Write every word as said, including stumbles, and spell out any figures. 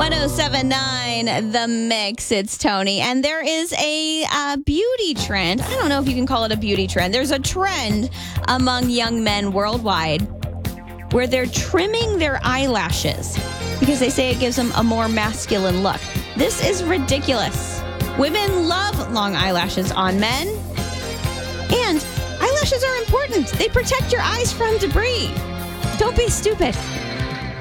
ten seventy-nine The Mix. It's Tony. And there is a uh, beauty trend. I don't know if you can call it a beauty trend. There's a trend among young men worldwide where they're trimming their eyelashes because they say it gives them a more masculine look. This is ridiculous. Women love long eyelashes on men. And eyelashes are important. They protect your eyes from debris. Don't be stupid.